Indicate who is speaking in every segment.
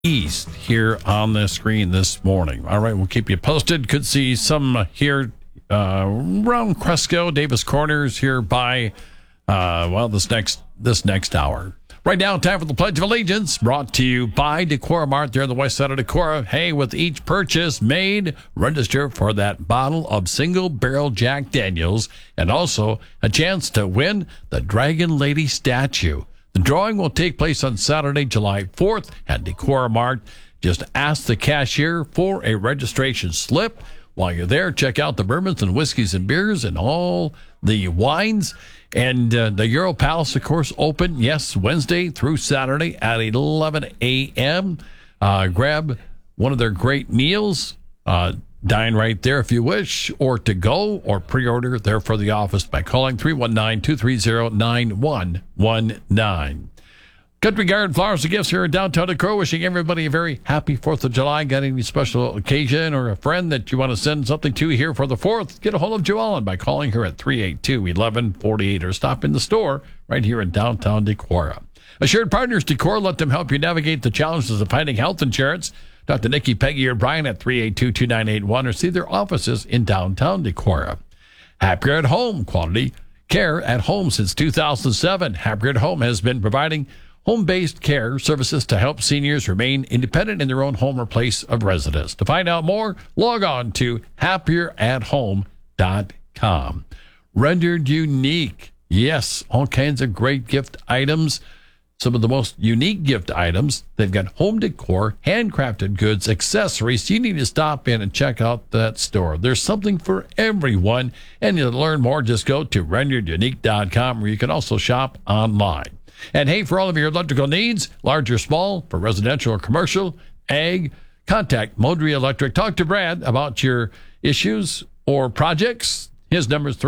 Speaker 1: east here on the screen this morning. All right, we'll keep you posted. Could see some here around Cresco, Davis Corners here by this next hour. Right now, time for the Pledge of Allegiance, brought to you by Decorah Mart there on the west side of Decorah. Hey, with each purchase made, register for that bottle of Single Barrel Jack Daniels and also a chance to win the Dragon Lady statue. The drawing will take place on Saturday, July 4th at Decorah Mart. Just ask the cashier for a registration slip. While you're there, check out the bourbons and whiskeys and beers and all the wines. And the Euro Palace, of course, open, yes, Wednesday through Saturday at 11 a.m. Grab one of their great meals. Dine right there if you wish, or to go or pre-order there for the office by calling 319-230-9119. Country Garden Flowers and Gifts here in downtown Decorah, wishing everybody a very happy 4th of July. Got any special occasion or a friend that you want to send something to here for the 4th? Get a hold of Joellen by calling her at 382-1148 or stop in the store right here in downtown Decorah. Assured Partners Decorah, let them help you navigate the challenges of finding health insurance. Talk to Nikki, Peggy, or Brian at 382-2981 or see their offices in downtown Decorah. Happier at Home, quality care at home since 2007. Happier at Home has been providing home-based care services to help seniors remain independent in their own home or place of residence. To find out more, log on to happieratHome.com. Rendered unique. Yes, all kinds of great gift items. Some of the most unique gift items. They've got home decor, handcrafted goods, accessories. You need to stop in and check out that store. There's something for everyone. And to learn more, just go to renderedunique.com, where you can also shop online. And hey, for all of your electrical needs, large or small, for residential or commercial, ag, contact Modry Electric. Talk to Brad about your issues or projects. His number is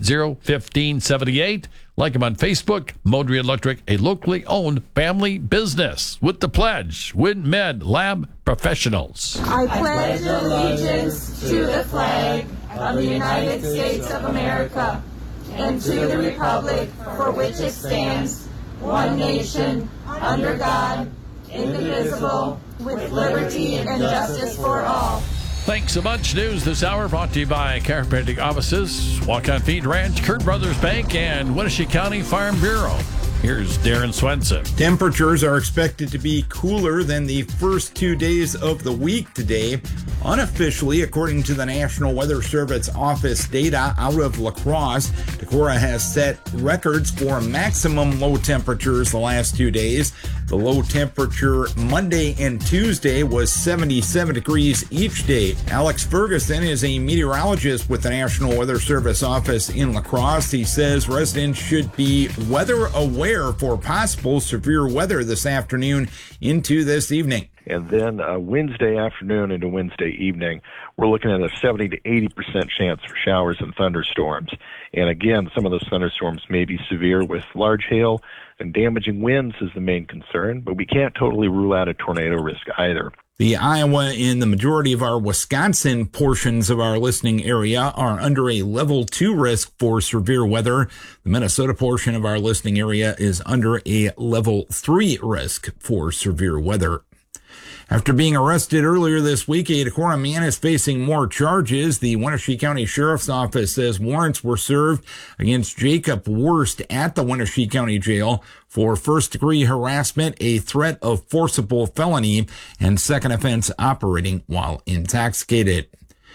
Speaker 1: 380-1578. Like him on Facebook, Modry Electric, a locally owned family business. With the pledge, WinMed Lab Professionals.
Speaker 2: I pledge allegiance to the flag of the United States of America and to the republic for which it stands, one nation, under God, indivisible, with liberty and justice for all.
Speaker 1: Thanks so much. News this hour brought to you by Chiropractic Offices, Walk On Feed Ranch, Kurt Brothers Bank, and Wenatchee County Farm Bureau. Here's Darren Swenson.
Speaker 3: Temperatures are expected to be cooler than the first 2 days of the week today. Unofficially, according to the National Weather Service office data out of La Crosse, Decorah has set records for maximum low temperatures the last 2 days. The low temperature Monday and Tuesday was 77 degrees each day. Alex Ferguson is a meteorologist with the National Weather Service office in La Crosse. He says residents should be weather aware for possible severe weather this afternoon into this evening.
Speaker 4: And then Wednesday afternoon into Wednesday evening, we're looking at a 70 to 80% chance for showers and thunderstorms. And again, some of those thunderstorms may be severe with large hail and damaging winds is the main concern, but we can't totally rule out a tornado risk either.
Speaker 3: The Iowa and the majority of our Wisconsin portions of our listening area are under a level 2 risk for severe weather. The Minnesota portion of our listening area is under a level 3 risk for severe weather. After being arrested earlier this week, a Decorah man is facing more charges. The Wenatchee County Sheriff's Office says warrants were served against Jacob Wurst at the Wenatchee County Jail for first-degree harassment, a threat of forcible felony, and second offense operating while intoxicated.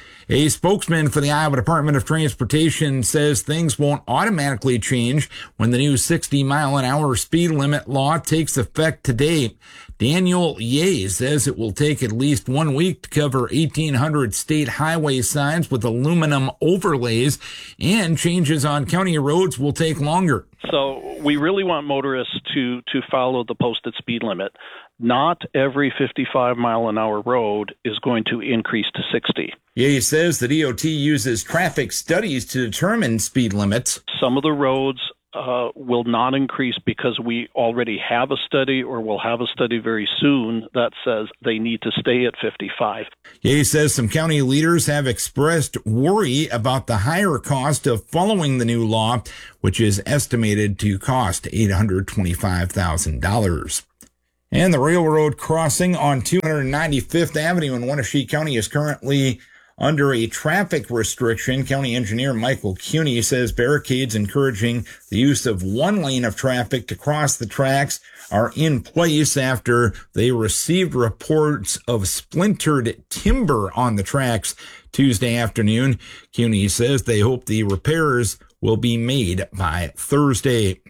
Speaker 3: A spokesman for the Iowa Department of Transportation says things won't automatically change when the new 60-mile-an-hour speed limit law takes effect today. Daniel Ye says it will take at least 1 week to cover 1,800 state highway signs with aluminum overlays, and changes on county roads will take longer.
Speaker 5: So we really want motorists to follow the posted speed limit. Not every 55-mile-an-hour road is going to increase to 60.
Speaker 3: Ye says the DOT uses traffic studies to determine speed limits.
Speaker 5: Some of the roads will not increase because we already have a study, or will have a study very soon that says they need to stay at 55.
Speaker 3: Ye says some county leaders have expressed worry about the higher cost of following the new law, which is estimated to cost $825,000. And the railroad crossing on 295th Avenue in Wenatchee County is currently under a traffic restriction. County Engineer Michael Cuney says barricades encouraging the use of one lane of traffic to cross the tracks are in place after they received reports of splintered timber on the tracks Tuesday afternoon. Cuney says they hope the repairs will be made by Thursday.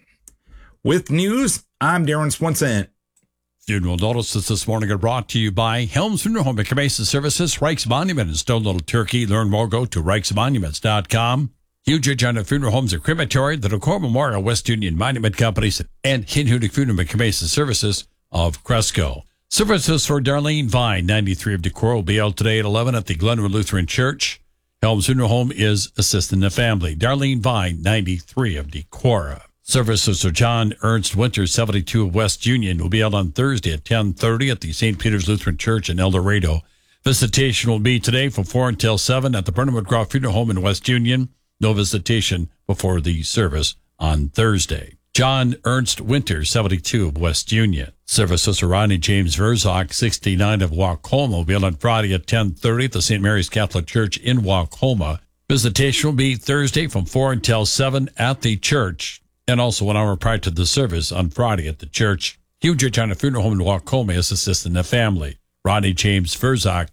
Speaker 3: With news, I'm Darren Swenson.
Speaker 1: Funeral notices this morning are brought to you by Helms Funeral Home and Cremation Services, Reich's Monument in Stone Little Turkey. Learn more, go to reichsmonuments.com. Huge Regina Funeral Homes and Crematory, the Decorah Memorial West Union Monument Companies, and Hinhudik Funeral and Cremation Services of Cresco. Services for Darlene Vine, 93 of Decorah, will be held today at 11 at the Glenwood Lutheran Church. Helms Funeral Home is assisting the family. Darlene Vine, 93 of Decorah. Services for John Ernst Winter, 72 of West Union, will be held on Thursday at 10:30 at the St. Peter's Lutheran Church in El Dorado. Visitation will be today from 4 until 7 at the Burnham McGraw Funeral Home in West Union. No visitation before the service on Thursday. John Ernst Winter, 72 of West Union. Services for Ronnie James Verzok, 69 of Waucoma, will be held on Friday at 10:30 at the St. Mary's Catholic Church in Waucoma. Visitation will be Thursday from 4 until 7 at the church, and also 1 hour prior to the service on Friday at the church. Huge Regina Funeral Home in Waucoma is assisting the family. Ronnie James Verzok,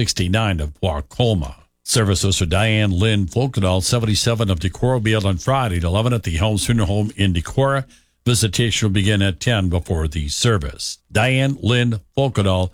Speaker 1: 69 of Waucoma. Services for Diane Lynn Folkedahl, 77 of Decorah, will be held on Friday at 11 at the Helms Funeral Home in Decorah. Visitation will begin at 10 before the service. Diane Lynn Folkedahl,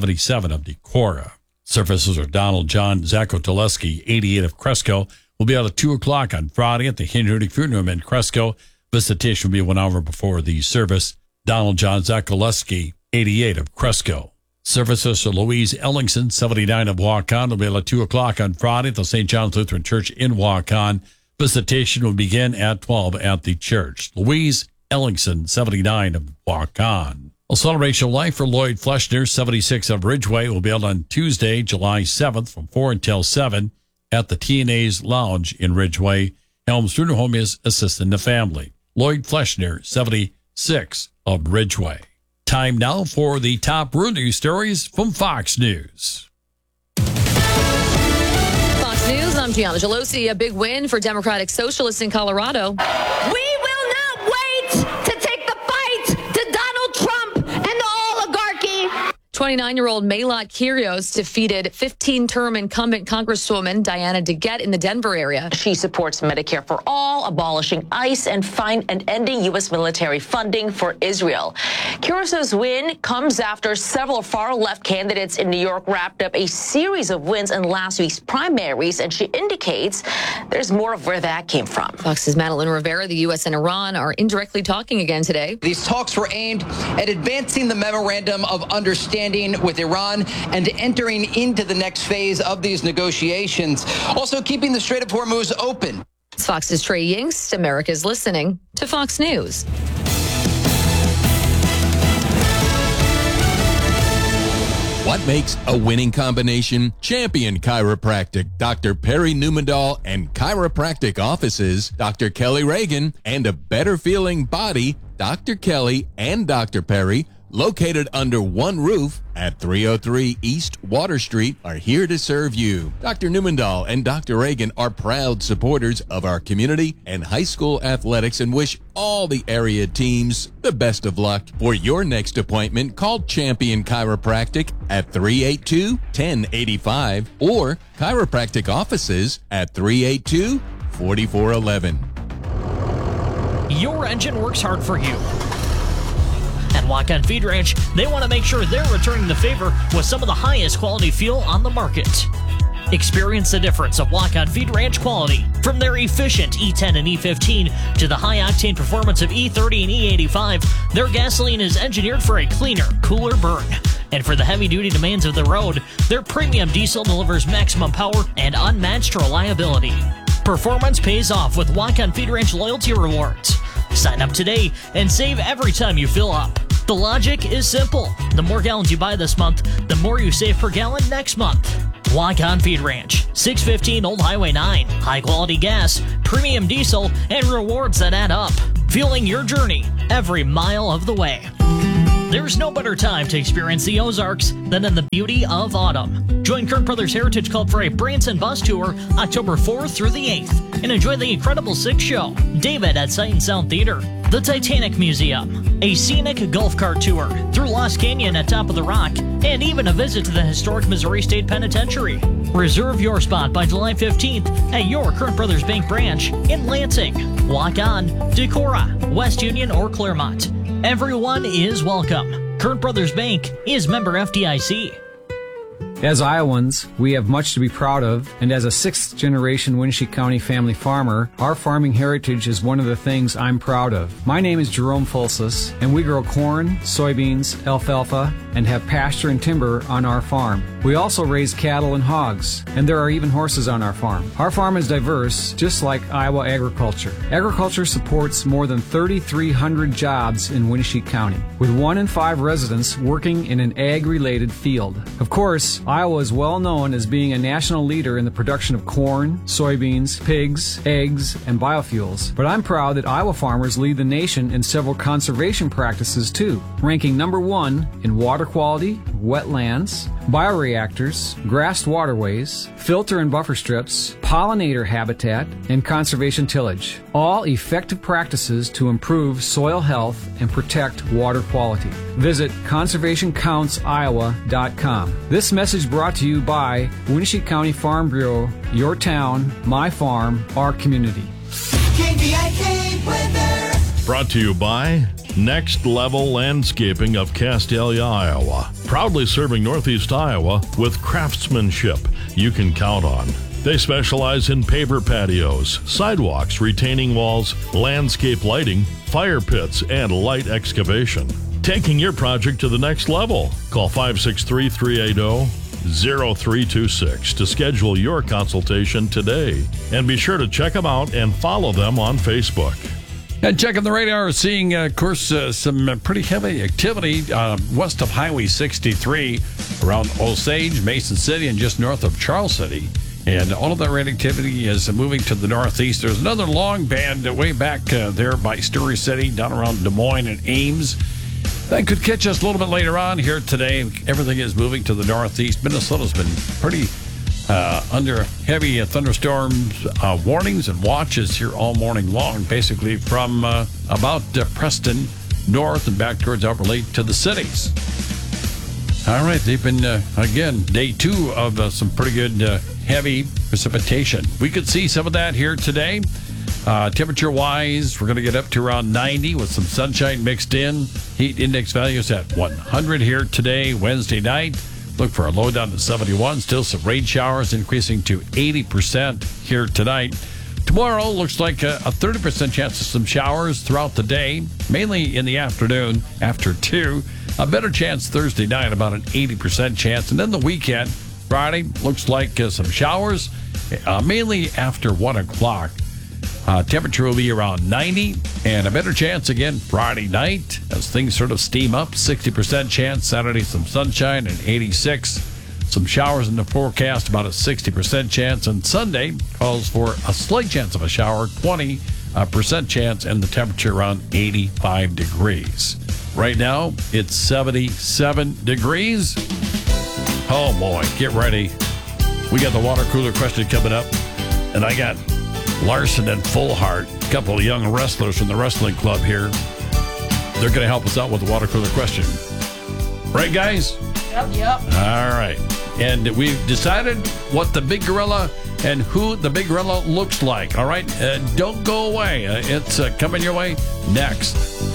Speaker 1: 77 of Decorah. Services for Donald John Zakotoleski, 88 of Cresco, will be held at 2 o'clock on Friday at the Hinhudik Funeral Home in Cresco. Visitation will be 1 hour before the service. Donald John Zakoleski, 88 of Cresco. Services for Louise Ellingson, 79 of Waukon, will be at 2 o'clock on Friday at the St. John's Lutheran Church in Waukon. Visitation will begin at 12 at the church. Louise Ellingson, 79 of Waukon. A celebration of life for Lloyd Fleshner, 76 of Ridgeway, will be held on Tuesday, July 7th from 4 until 7 at the T&A's Lounge in Ridgeway. Helms Funeral Home is assisting the family. Lloyd Fleshner, 76 of Ridgeway. Time now for the top rural news stories from Fox News.
Speaker 6: Fox News, I'm Gianna Gelosi. A big win for Democratic Socialists in Colorado.
Speaker 7: We will not wait to take the fight to Donald Trump and the oligarchy.
Speaker 6: 29-year-old Maylot Kyrgios defeated 15-term incumbent Congresswoman Diana DeGette in the Denver area.
Speaker 8: She supports Medicare for all, abolishing ICE, and ending U.S. military funding for Israel. Kyrgios' win comes after several far-left candidates in New York wrapped up a series of wins in last week's primaries, and she indicates there's more of where that came from.
Speaker 6: Fox's Madeline Rivera. The U.S. and Iran are indirectly talking again today.
Speaker 9: These talks were aimed at advancing the memorandum of understanding with Iran and entering into the next phase of these negotiations, also keeping the Strait of Hormuz open.
Speaker 6: It's Fox's Trey Yingst. America's listening to Fox News.
Speaker 10: What makes a winning combination? Champion Chiropractic, Dr. Perry Newmandahl, and chiropractic offices, Dr. Kelly Reagan, and a better feeling body, Dr. Kelly and Dr. Perry, located under one roof at 303 East Water Street, are here to serve you. Dr. Newmandahl and Dr. Reagan are proud supporters of our community and high school athletics and wish all the area teams the best of luck. For your next appointment, call Champion Chiropractic at 382-1085 or chiropractic offices at 382-4411.
Speaker 11: Your engine works hard for you. At Walk-On Feed Ranch, they want to make sure they're returning the favor with some of the highest quality fuel on the market. Experience the difference of Walk-On Feed Ranch quality, from their efficient E10 and E15 to the high-octane performance of E30 and E85. Their gasoline is engineered for a cleaner, cooler burn. And for the heavy-duty demands of the road, their premium diesel delivers maximum power and unmatched reliability. Performance pays off with Walk-On Feed Ranch loyalty rewards. Sign up today and save every time you fill up. The logic is simple. The more gallons you buy this month, the more you save per gallon next month. Walk-On Feed Ranch, 615 Old Highway 9. High-quality gas, premium diesel, and rewards that add up. Fueling your journey every mile of the way. There's no better time to experience the Ozarks than in the beauty of autumn. Join Kern Brothers Heritage Club for a Branson bus tour October 4th through the 8th and enjoy the Incredible Six show, David at Sight and Sound Theater, the Titanic Museum, a scenic golf cart tour through Lost Canyon at Top of the Rock, and even a visit to the historic Missouri State Penitentiary. Reserve your spot by July 15th at your Kern Brothers Bank branch in Lansing, Walk On, Decorah, West Union, or Claremont. Everyone is welcome. Kern Brothers Bank is member FDIC.
Speaker 12: As Iowans, we have much to be proud of, and as a sixth-generation Winnebago County family farmer, our farming heritage is one of the things I'm proud of. My name is Jerome Fulsus, and we grow corn, soybeans, alfalfa, and have pasture and timber on our farm. We also raise cattle and hogs, and there are even horses on our farm. Our farm is diverse, just like Iowa agriculture. Agriculture supports more than 3,300 jobs in Winnebago County, with 1 in 5 residents working in an ag-related field. Of course, Iowa is well known as being a national leader in the production of corn, soybeans, pigs, eggs, and biofuels. But I'm proud that Iowa farmers lead the nation in several conservation practices too, ranking number 1 in water quality, wetlands, bioreactors, grassed waterways, filter and buffer strips, pollinator habitat, and conservation tillage. All effective practices to improve soil health and protect water quality. Visit conservationcountsiowa.com. This message brought to you by Winnebago County Farm Bureau, your town, my farm, our community.
Speaker 13: KVIK weather.
Speaker 14: Brought to you by Next Level Landscaping of Castalia, Iowa. Proudly serving Northeast Iowa with craftsmanship you can count on. They specialize in paver patios, sidewalks, retaining walls, landscape lighting, fire pits, and light excavation. Taking your project to the next level. Call 563-380-0326 to schedule your consultation today. And be sure to check them out and follow them on Facebook.
Speaker 1: And checking the radar, seeing, of course, some pretty heavy activity west of Highway 63 around Osage, Mason City, and just north of Charles City. And all of that rain activity is moving to the northeast. There's another long band way back there by Story City, down around Des Moines and Ames. That could catch us a little bit later on here today. Everything is moving to the northeast. Minnesota's been pretty under heavy thunderstorms warnings and watches here all morning long, basically from about Preston north and back towards Upper Lake to the cities. All right, they've been, again, day 2 of some pretty good heavy precipitation. We could see some of that here today. Temperature-wise, we're going to get up to around 90 with some sunshine mixed in. Heat index values at 100 here today, Wednesday night. Look for a low down to 71. Still some rain showers increasing to 80% here tonight. Tomorrow looks like a 30% chance of some showers throughout the day, mainly in the afternoon after 2. A better chance Thursday night, about an 80% chance. And then the weekend, Friday, looks like some showers, mainly after 1 o'clock. Temperature will be around 90, and a better chance again Friday night as things sort of steam up. 60% chance Saturday, some sunshine, and 86. Some showers in the forecast, about a 60% chance. And Sunday calls for a slight chance of a shower, 20% chance, and the temperature around 85 degrees. Right now, it's 77 degrees. Oh boy, get ready. We got the water cooler question coming up, and I got Larson and Fullhart, a couple of young wrestlers from the wrestling club here. They're going to help us out with the water cooler question. Right, guys?
Speaker 2: Yep.
Speaker 1: All right. And we've decided what the big gorilla and who the big gorilla looks like. All right? Don't go away. It's coming your way next.